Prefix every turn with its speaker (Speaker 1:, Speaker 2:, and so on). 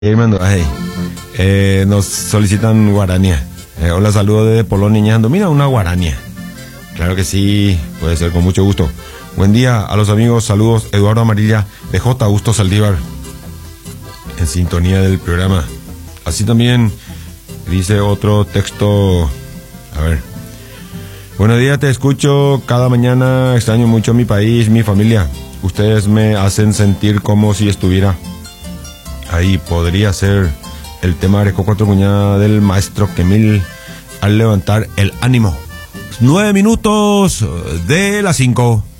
Speaker 1: Mendoza, nos solicitan guaranía. Hola, saludo desde Polón, Niñando. Mira, una guaranía. Claro que sí, puede ser, con mucho gusto. Buen día a los amigos, saludos. Eduardo Amarilla de J. Augusto Saldívar, en sintonía del programa. Así también dice otro texto. A ver. Buenos días, te escucho cada mañana. Extraño mucho mi país, mi familia. Ustedes me hacen sentir como si estuviera ahí. Podría ser el tema de Coco Cuñada del maestro Kemil al levantar el ánimo. 9 minutos de las 5.